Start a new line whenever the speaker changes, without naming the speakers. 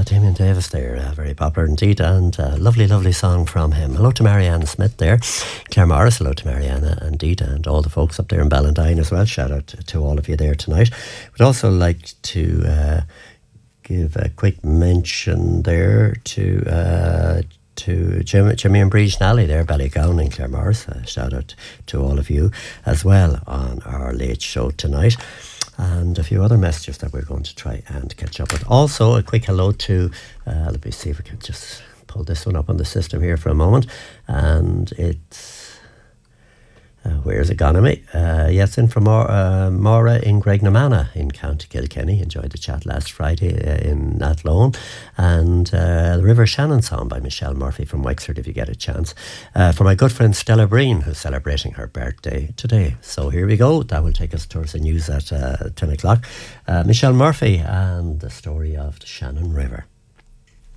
Damien Davis there, very popular indeed, and lovely, lovely song from him. Hello to Marianne Smith there, Claire Morris, hello to Marianne indeed, and all the folks up there in Ballantyne as well. Shout out to all of you there tonight. We'd also like to give a quick mention there to Jimmy and Breach Nally there, Ballygown and Claire Morris. Shout out to all of you as well on our late show tonight. And a few other messages that we're going to try and catch up with. Also, a quick hello to, let me see if we can just pull this one up on the system here for a moment. And it's, where's it gone to me? Yes, in from Maura in Graignamanagh in County Kilkenny. Enjoyed the chat last Friday in Athlone. And the River Shannon song by Michelle Murphy from Wexford, if you get a chance. For my good friend Stella Breen, who's celebrating her birthday today. So here we go. That will take us towards the news at 10 o'clock. Michelle Murphy and the story of the Shannon River.